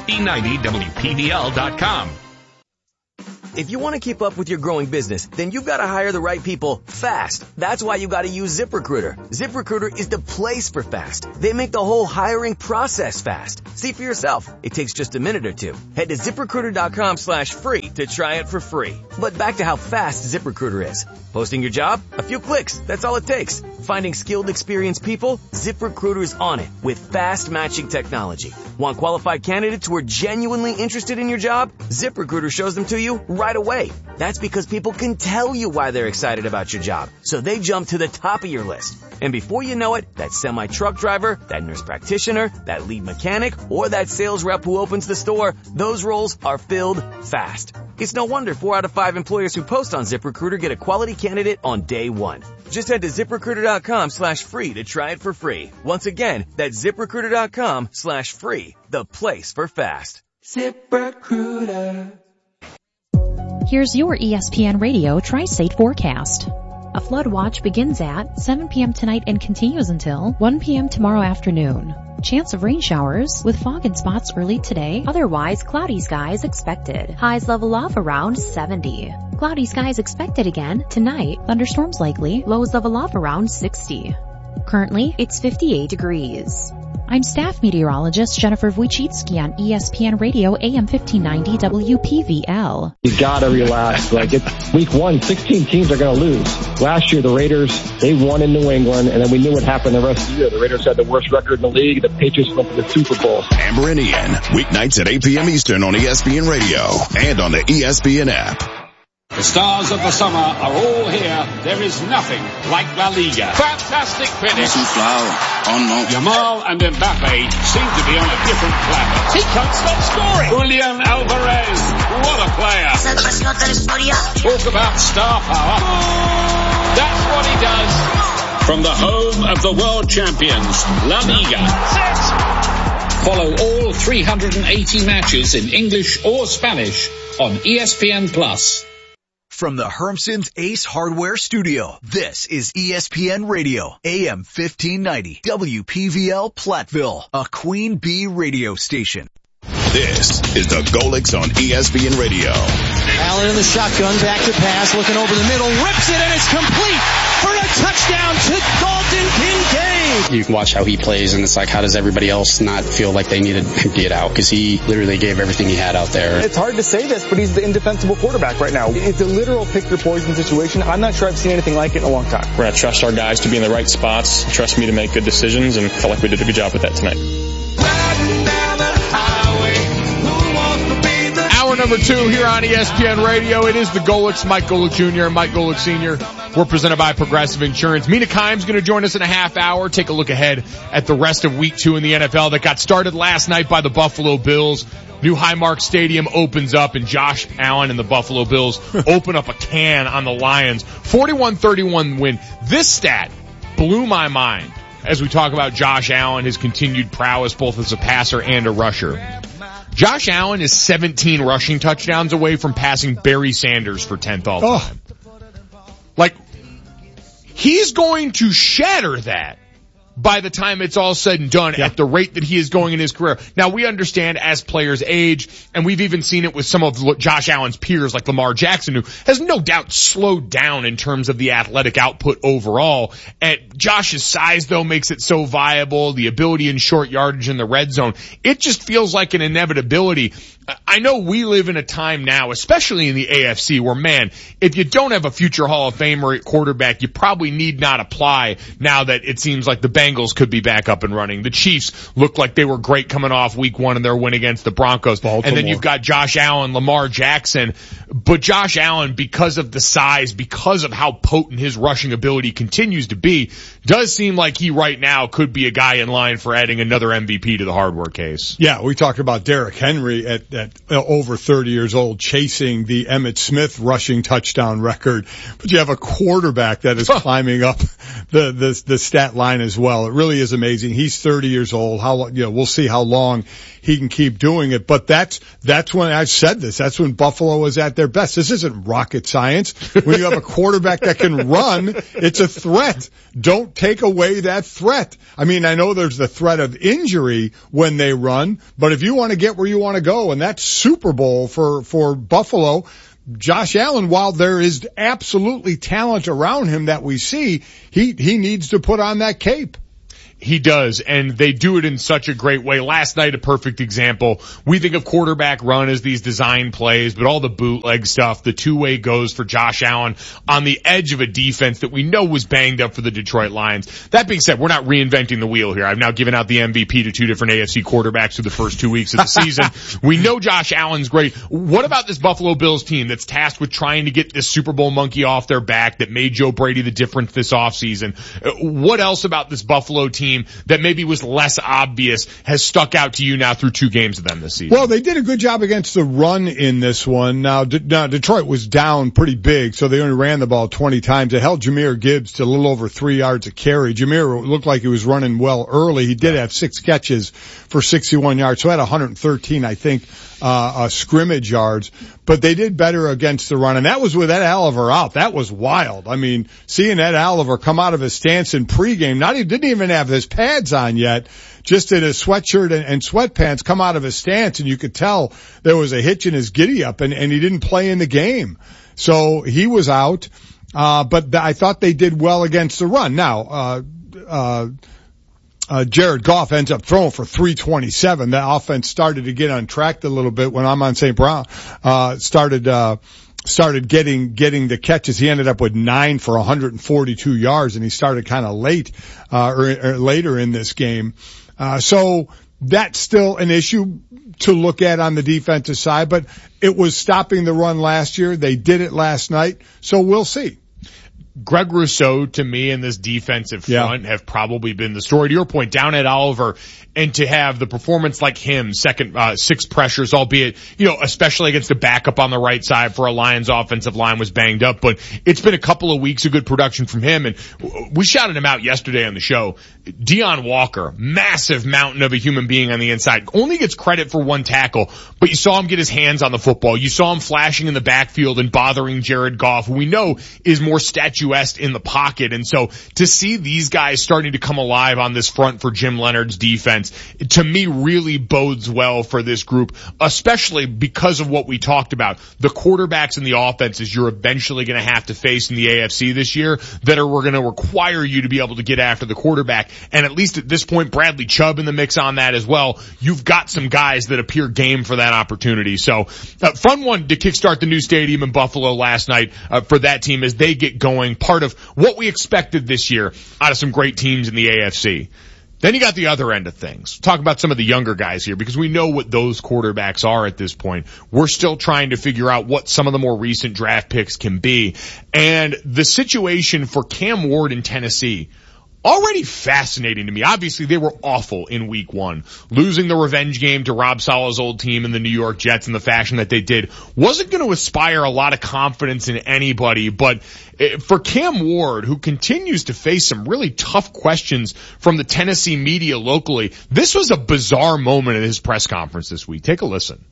am1590wpvl.com. If you want to keep up with your growing business, then you've got to hire the right people fast. That's why you got to use ZipRecruiter. ZipRecruiter is the place for fast. They make the whole hiring process fast. See for yourself. It takes just a minute or two. Head to ZipRecruiter.com/free to try it for free. But back to how fast ZipRecruiter is. Posting your job? A few clicks. That's all it takes. Finding skilled, experienced people? ZipRecruiter's on it with fast matching technology. Want qualified candidates who are genuinely interested in your job? ZipRecruiter shows them to you right away. That's because people can tell you why they're excited about your job, so they jump to the top of your list. And before you know it, that semi-truck driver, that nurse practitioner, that lead mechanic, or that sales rep who opens the store, those roles are filled fast. It's no wonder 4 out of 5 employers who post on ZipRecruiter get a quality candidate on day one. Just head to ZipRecruiter.com/free to try it for free. Once again, that's ZipRecruiter.com/free, the place for fast. ZipRecruiter. Here's your ESPN Radio Tri-State forecast. A flood watch begins at 7 p.m. tonight and continues until 1 p.m. tomorrow afternoon. Chance of rain showers with fog in spots early today. Otherwise, cloudy skies expected. Highs level off around 70. Cloudy skies expected again tonight. Thunderstorms likely. Lows level off around 60. Currently, it's 58 degrees. I'm staff meteorologist Jennifer Wojcicki on ESPN Radio AM 1590 WPVL. You gotta relax. It's week 1, 16 teams are gonna lose. Last year, the Raiders, they won in New England, and then we knew what happened the rest of the year. The Raiders had the worst record in the league. The Patriots went to the Super Bowl. Amber and Ian, weeknights at 8 p.m. Eastern on ESPN Radio and on the ESPN app. The stars of the summer are all here. There is nothing like La Liga. Fantastic finish. Yamal and Mbappe seem to be on a different planet. He can't stop scoring. Julian Alvarez, what a player. Talk about star power. That's what he does. From the home of the world champions, La Liga. Follow all 380 matches in English or Spanish on ESPN+. From the Hermson's Ace Hardware Studio, this is ESPN Radio, AM 1590, WPVL Platteville, a Queen Bee radio station. This is the Golix on ESPN Radio. Allen in the shotgun, back to pass, looking over the middle, rips it, and it's complete for a touchdown to Dalton Kincaid. You can watch how he plays, and it's like, how does everybody else not feel like they need to empty it out? Because he literally gave everything he had out there. It's hard to say this, but he's the indefensible quarterback right now. It's a literal pick-your-poison situation. I'm not sure I've seen anything like it in a long time. We're going to trust our guys to be in the right spots, trust me to make good decisions, and felt like we did a good job with that tonight. Hour number 2 here on ESPN Radio. It is the Golix, Mike Golic Jr. and Mike Golic Sr. We're presented by Progressive Insurance. Mina Kimes going to join us in a half hour. Take a look ahead at the rest of week 2 in the NFL that got started last night by the Buffalo Bills. New Highmark Stadium opens up, and Josh Allen and the Buffalo Bills open up a can on the Lions. 41-31 win. This stat blew my mind as we talk about Josh Allen, his continued prowess both as a passer and a rusher. Josh Allen is 17 rushing touchdowns away from passing Barry Sanders for 10th all time. Like, he's going to shatter that by the time it's all said and done at the rate that he is going in his career. Now, we understand as players age, and we've even seen it with some of Josh Allen's peers like Lamar Jackson, who has no doubt slowed down in terms of the athletic output overall. And Josh's size, though, makes it so viable, the ability in short yardage in the red zone. It just feels like an inevitability. I know we live in a time now, especially in the AFC, where, man, if you don't have a future Hall of Famer at quarterback, you probably need not apply now that it seems like the Bengals could be back up and running. The Chiefs looked like they were great coming off week 1 in their win against the Broncos. Baltimore. And then you've got Josh Allen, Lamar Jackson. But Josh Allen, because of the size, because of how potent his rushing ability continues to be, does seem like he right now could be a guy in line for adding another MVP to the hardware case. Yeah, we talked about Derrick Henry at over 30 years old chasing the Emmitt Smith rushing touchdown record. But you have a quarterback that is climbing up the stat line as well. It really is amazing. He's 30 years old. We'll see how long he can keep doing it. But that's when I've said this. That's when Buffalo is at their best. This isn't rocket science. When you have a quarterback that can run, it's a threat. Don't take away that threat. I mean, I know there's the threat of injury when they run, but if you want to get where you want to go, and that's Super Bowl for Buffalo, Josh Allen, while there is absolutely talent around him that we see, he needs to put on that cape. He does, and they do it in such a great way. Last night, a perfect example. We think of quarterback run as these design plays, but all the bootleg stuff, the two-way goes for Josh Allen on the edge of a defense that we know was banged up for the Detroit Lions. That being said, we're not reinventing the wheel here. I've now given out the MVP to 2 different AFC quarterbacks through the first 2 weeks of the season. We know Josh Allen's great. What about this Buffalo Bills team that's tasked with trying to get this Super Bowl monkey off their back that made Joe Brady the difference this offseason? What else about this Buffalo team that maybe was less obvious has stuck out to you now through 2 games of them this season? Well, they did a good job against the run in this one. Now Detroit was down pretty big, so they only ran the ball 20 times. They held Jahmyr Gibbs to a little over 3 yards a carry. Jahmyr looked like he was running well early. He did have 6 catches for 61 yards, so had 113, I think, scrimmage yards. But they did better against the run, and that was with Ed Oliver out. That was wild. I mean, seeing Ed Oliver come out of his stance in pregame, he didn't even have his pads on yet, just in his sweatshirt and sweatpants, come out of his stance, and you could tell there was a hitch in his giddy-up, and he didn't play in the game. So he was out, but I thought they did well against the run. Now, Jared Goff ends up throwing for 327. That offense started to get untracked a little bit when Amon St. Brown started getting the catches. He ended up with 9 for 142 yards, and he started kind of late or later in this game. So that's still an issue to look at on the defensive side, but it was stopping the run last year. They did it last night, so we'll see. Greg Rousseau, to me, in this defensive front have probably been the story. To your point, down at Oliver, and to have the performance like him, 6 pressures, albeit, especially against the backup on the right side for a Lions offensive line was banged up, but it's been a couple of weeks of good production from him, and we shouted him out yesterday on the show. Deion Walker, massive mountain of a human being on the inside, only gets credit for 1 tackle, but you saw him get his hands on the football. You saw him flashing in the backfield and bothering Jared Goff, who we know is more statuesque in the pocket. And so to see these guys starting to come alive on this front for Jim Leonard's defense, to me really bodes well for this group, especially because of what we talked about. The quarterbacks and the offenses you're eventually going to have to face in the AFC this year that are going to require you to be able to get after the quarterback. And at least at this point, Bradley Chubb in the mix on that as well. You've got some guys that appear game for that opportunity. So fun one to kickstart the new stadium in Buffalo last night for that team as they get going. Part of what we expected this year out of some great teams in the AFC. Then you got the other end of things. Talk about some of the younger guys here because we know what those quarterbacks are at this point. We're still trying to figure out what some of the more recent draft picks can be. And the situation for Cam Ward in Tennessee, already fascinating to me. Obviously, they were awful in week 1. Losing the revenge game to Rob Saleh's old team in the New York Jets in the fashion that they did wasn't going to inspire a lot of confidence in anybody. But for Cam Ward, who continues to face some really tough questions from the Tennessee media locally, this was a bizarre moment at his press conference this week. Take a listen.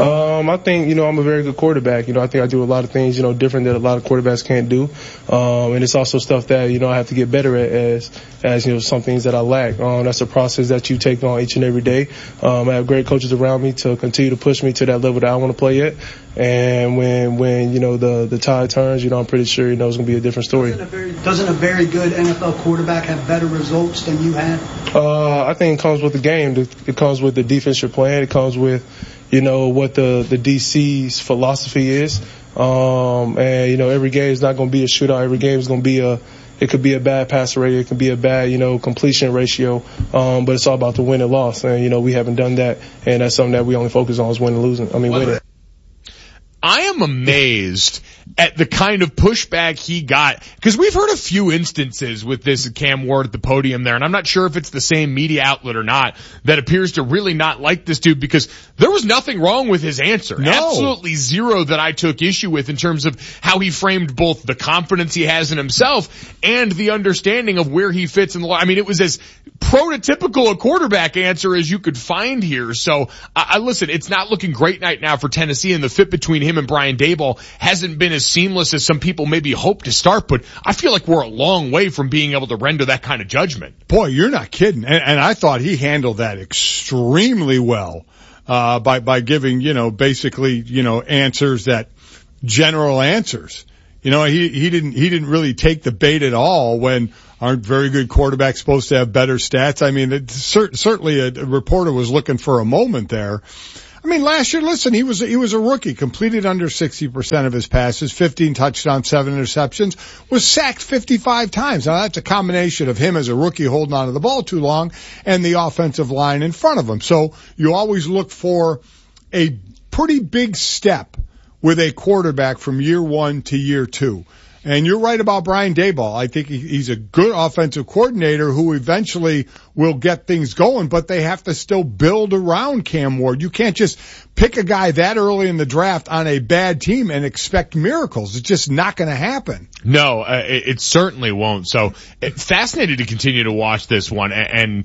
I think, I'm a very good quarterback. I think I do a lot of things, different that a lot of quarterbacks can't do. And it's also stuff that, I have to get better at as some things that I lack. That's a process that you take on each and every day. I have great coaches around me to continue to push me to that level that I want to play at. And when the tide turns, I'm pretty sure, it's going to be a different story. Doesn't a very good NFL quarterback have better results than you had? I think it comes with the game. It comes with the defense you're playing. It comes with, what the DC's philosophy is. And, every game is not going to be a shootout. Every game is going to be it could be a bad passer rate. It could be a bad, completion ratio. But it's all about the win and loss. And, we haven't done that. And that's something that we only focus on is winning. I am amazed at the kind of pushback he got, because we've heard a few instances with this Cam Ward at the podium there, and I'm not sure if it's the same media outlet or not that appears to really not like this dude, because there was nothing wrong with his answer. No. Absolutely zero that I took issue with in terms of how he framed both the confidence he has in himself and the understanding of where he fits in the line. I mean, it was as prototypical a quarterback answer as you could find here. So, listen, it's not looking great right now for Tennessee, and the fit between him and Brian Daboll hasn't been as seamless as some people maybe hope to start, but I feel like we're a long way from being able to render that kind of judgment. Boy, you're not kidding. And I thought he handled that extremely well, by giving, basically, answers that general answers. He didn't really take the bait at all when aren't very good quarterbacks supposed to have better stats. I mean, certainly a reporter was looking for a moment there. I mean, last year, listen, he was a rookie, completed under 60% of his passes, 15 touchdowns, 7 interceptions, was sacked 55 times. Now that's a combination of him as a rookie holding onto the ball too long and the offensive line in front of him. So you always look for a pretty big step with a quarterback from year 1 to year 2. And you're right about Brian Daboll. I think he's a good offensive coordinator who eventually will get things going, but they have to still build around Cam Ward. You can't just pick a guy that early in the draft on a bad team and expect miracles. It's just not going to happen. No, it certainly won't. So fascinated to continue to watch this one. And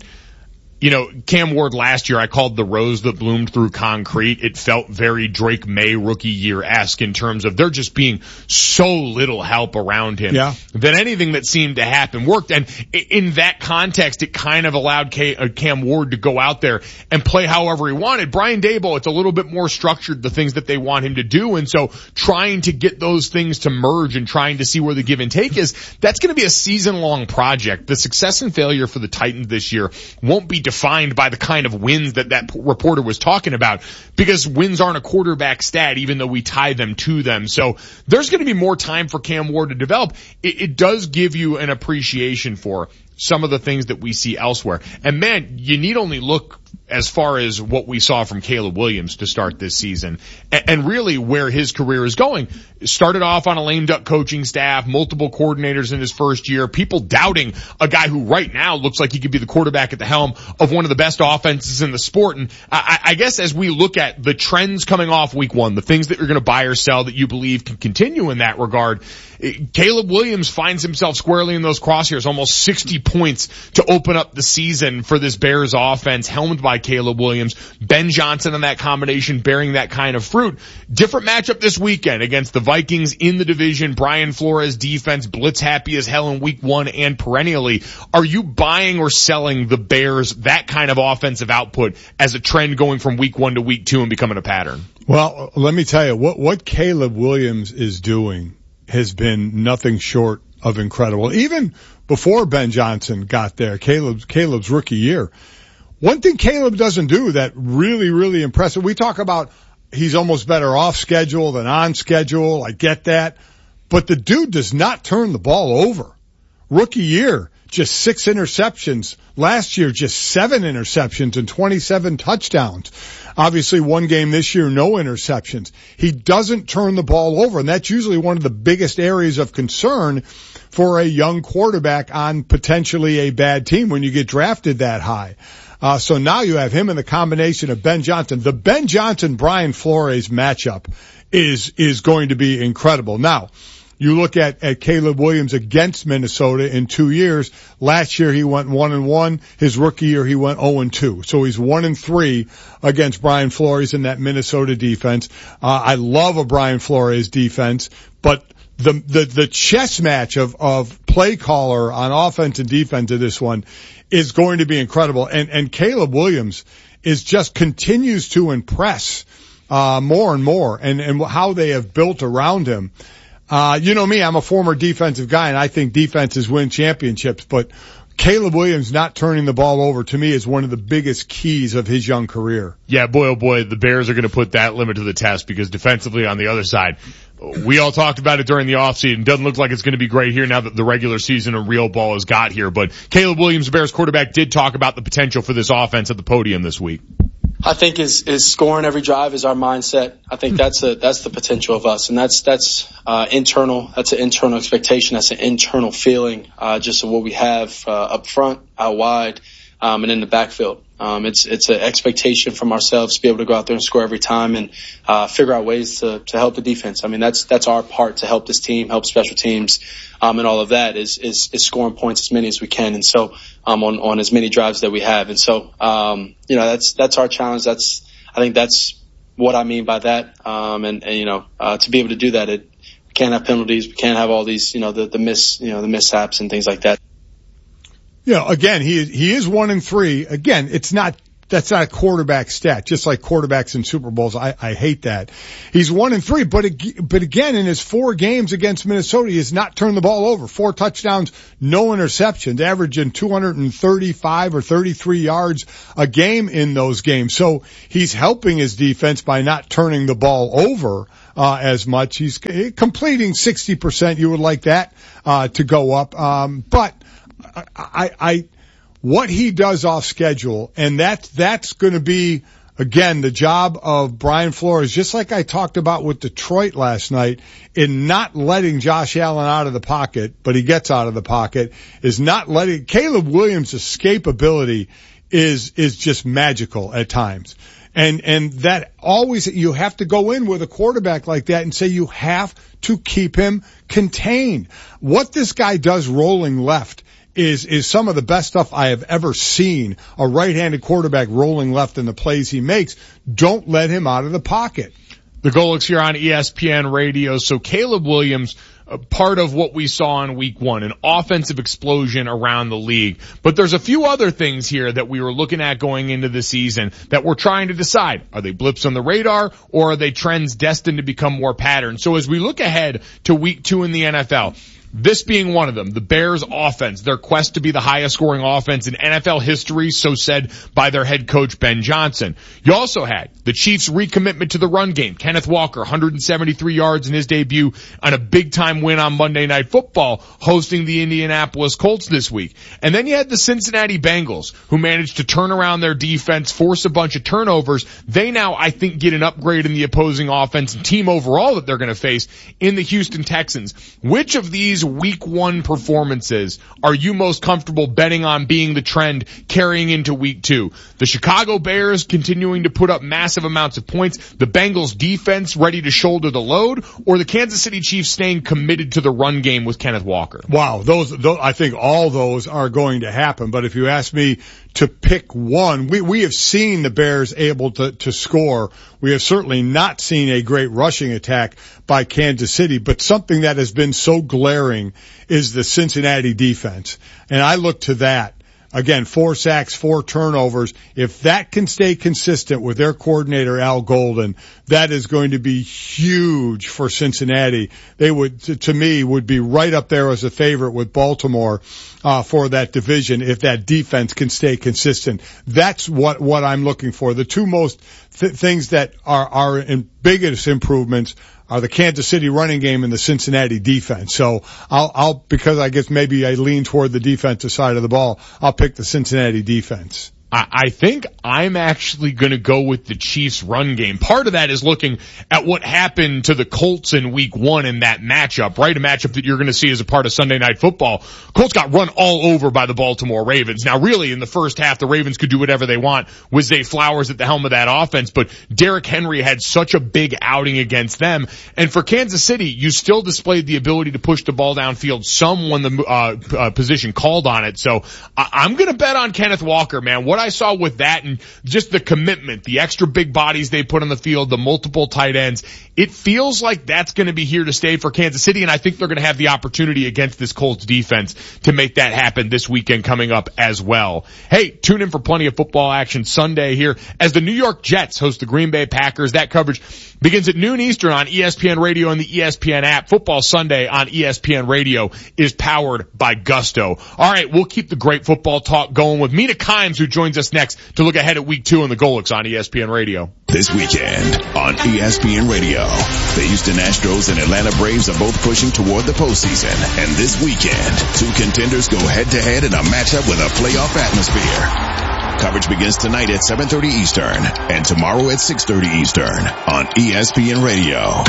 Cam Ward last year, I called the rose that bloomed through concrete. It felt very Drake May rookie year-esque in terms of there just being so little help around him that anything that seemed to happen worked. And in that context, it kind of allowed Cam Ward to go out there and play however he wanted. Brian Daboll, it's a little bit more structured, the things that they want him to do. And so trying to get those things to merge and trying to see where the give and take is, that's going to be a season-long project. The success and failure for the Titans this year won't be defined by the kind of wins that reporter was talking about, because wins aren't a quarterback stat, even though we tie them to them. So there's going to be more time for Cam Ward to develop. It does give you an appreciation for some of the things that we see elsewhere. And man, you need only look as far as what we saw from Caleb Williams to start this season and really where his career is going. Started off on a lame duck coaching staff, multiple coordinators in his first year, people doubting a guy who right now looks like he could be the quarterback at the helm of one of the best offenses in the sport. And I guess as we look at the trends coming off week 1, the things that you're going to buy or sell that you believe can continue in that regard, Caleb Williams finds himself squarely in those crosshairs, almost 60 points to open up the season for this Bears offense, helmed by Caleb Williams. Ben Johnson in that combination bearing that kind of fruit. Different matchup this weekend against the Vikings in the division. Brian Flores defense blitz happy as hell in week 1 and perennially. Are you buying or selling the Bears that kind of offensive output as a trend going from week 1 to week 2 and becoming a pattern? Well, let me tell you, what Caleb Williams is doing has been nothing short of incredible. Even before Ben Johnson got there, Caleb's rookie year. One thing Caleb doesn't do that really, really impressive, we talk about he's almost better off schedule than on schedule. I get that. But the dude does not turn the ball over. Rookie year, just 6 interceptions. Last year, just 7 interceptions and 27 touchdowns. Obviously, one game this year, no interceptions. He doesn't turn the ball over, and that's usually one of the biggest areas of concern for a young quarterback on potentially a bad team when you get drafted that high. So now you have him in the combination of Ben Johnson. The Ben Johnson-Brian Flores matchup is going to be incredible. Now, you look at Caleb Williams against Minnesota in 2 years. Last year he went 1-1. His rookie year he went 0-2. So he's 1-3 against Brian Flores in that Minnesota defense. I love a Brian Flores defense, but the chess match of play caller on offense and defense of this one is going to be incredible. And Caleb Williams continues to impress more and more, and how they have built around him. You know me, I'm a former defensive guy, and I think defenses win championships, but Caleb Williams not turning the ball over, to me, is one of the biggest keys of his young career. Yeah, boy, oh boy, the Bears are going to put that limit to the test, because defensively on the other side, we all talked about it during the offseason. Doesn't look like it's going to be great here now that the regular season of real ball has got here. But Caleb Williams, the Bears quarterback, did talk about the potential for this offense at the podium this week. I think is scoring every drive is our mindset. I think that's the potential of us, and that's internal. That's an internal expectation. That's an internal feeling, just of what we have up front, out wide, and in the backfield. It's an expectation from ourselves to be able to go out there and score every time and figure out ways to help the defense. I mean, that's our part to help this team, help special teams, and all of that is scoring points as many as we can. And so on as many drives that we have. And so that's our challenge. I think that's what I mean by that. And to be able to do that, we can't have penalties. We can't have all these the mishaps and things like that. Again, he is 1-3. Again, that's not a quarterback stat, just like quarterbacks in Super Bowls. I hate that. He's 1-3, but again, in his 4 games against Minnesota, he has not turned the ball over. 4 touchdowns, no interceptions, averaging 235 or 33 yards a game in those games. So he's helping his defense by not turning the ball over as much. He's completing 60%. You would like that to go up, but what he does off schedule, and that's going to be, again, the job of Brian Flores, just like I talked about with Detroit last night, in not letting Josh Allen out of the pocket, but he gets out of the pocket, is not letting Caleb Williams' escapability is just magical at times. And that always, you have to go in with a quarterback like that and say you have to keep him contained. What this guy does rolling left is some of the best stuff I have ever seen. A right-handed quarterback rolling left in the plays he makes. Don't let him out of the pocket. The Golics here on ESPN Radio. So Caleb Williams, part of what we saw in week 1, an offensive explosion around the league. But there's a few other things here that we were looking at going into the season that we're trying to decide. Are they blips on the radar, or are they trends destined to become more patterns? So as we look ahead to week 2 in the NFL, this being one of them, the Bears offense, their quest to be the highest scoring offense in NFL history, so said by their head coach Ben Johnson. You also had the Chiefs' recommitment to the run game. Kenneth Walker, 173 yards in his debut on a big time win on Monday Night Football, hosting the Indianapolis Colts this week. And then you had the Cincinnati Bengals, who managed to turn around their defense, force a bunch of turnovers. They now, I think, get an upgrade in the opposing offense and team overall that they're going to face in the Houston Texans. Which of these week 1 performances are you most comfortable betting on being the trend carrying into week 2? The Chicago Bears continuing to put up massive amounts of points, the Bengals defense ready to shoulder the load, or the Kansas City Chiefs staying committed to the run game with Kenneth Walker? Wow, those I think all those are going to happen. But if you ask me to pick one, we have seen the Bears able to score. We have certainly not seen a great rushing attack by Kansas City, but something that has been so glaring is the Cincinnati defense. And I look to that. Again, 4 sacks, 4 turnovers. If that can stay consistent with their coordinator, Al Golden, that is going to be huge for Cincinnati. They would, to me, would be right up there as a favorite with Baltimore, for that division if that defense can stay consistent. That's what I'm looking for. The two most things that are in biggest improvements are the Kansas City running game and the Cincinnati defense. So I'll because I guess maybe I lean toward the defensive side of the ball, I'll pick the Cincinnati defense. I think I'm actually going to go with the Chiefs run game. Part of that is looking at what happened to the Colts in week 1 in that matchup, right? A matchup that you're going to see as a part of Sunday Night Football. Colts got run all over by the Baltimore Ravens. Now really in the first half, the Ravens could do whatever they want with Zay Flowers at the helm of that offense, but Derrick Henry had such a big outing against them. And for Kansas City, you still displayed the ability to push the ball downfield some when the position called on it. So I'm going to bet on Kenneth Walker, man. What what I saw with that and just the commitment, the extra big bodies they put on the field, the multiple tight ends, it feels like that's going to be here to stay for Kansas City, and I think they're going to have the opportunity against this Colts defense to make that happen this weekend coming up as well. Hey, tune in for plenty of football action Sunday here as the New York Jets host the Green Bay Packers. That coverage begins at noon Eastern on ESPN Radio and the ESPN app. Football Sunday on ESPN Radio is powered by Gusto. All right, we'll keep the great football talk going with Mina Kimes, who joins us next to look ahead at week 2 in the Golix on ESPN Radio. This weekend on ESPN Radio, the Houston Astros and Atlanta Braves are both pushing toward the postseason. And this weekend, 2 contenders go head-to-head in a matchup with a playoff atmosphere. Coverage begins tonight at 7:30 Eastern and tomorrow at 6:30 Eastern on ESPN Radio.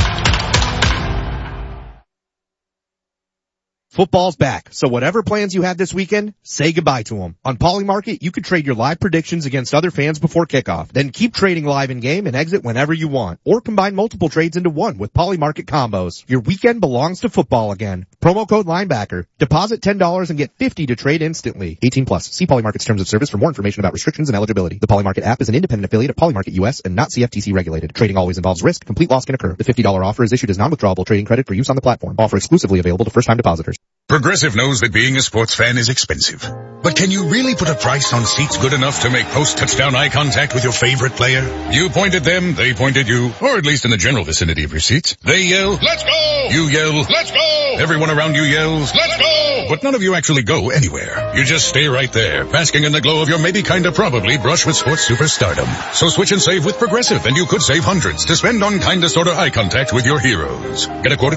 Football's back, so whatever plans you had this weekend, say goodbye to them. On Polymarket, you can trade your live predictions against other fans before kickoff. Then keep trading live in-game and exit whenever you want. Or combine multiple trades into one with Polymarket combos. Your weekend belongs to football again. Promo code Linebacker. Deposit $10 and get $50 to trade instantly. 18+. See Polymarket's terms of service for more information about restrictions and eligibility. The Polymarket app is an independent affiliate of Polymarket US and not CFTC regulated. Trading always involves risk. Complete loss can occur. The $50 offer is issued as non-withdrawable trading credit for use on the platform. Offer exclusively available to first-time depositors. Progressive knows that being a sports fan is expensive. But can you really put a price on seats good enough to make post-touchdown eye contact with your favorite player? You point at them, they point at you, or at least in the general vicinity of your seats. They yell, "Let's go!" You yell, "Let's go!" Everyone around you yells, "Let's go!" But none of you actually go anywhere. You just stay right there, basking in the glow of your maybe kinda probably brush with sports superstardom. So switch and save with Progressive, and you could save hundreds to spend on kinda sorta eye contact with your heroes. Get a quote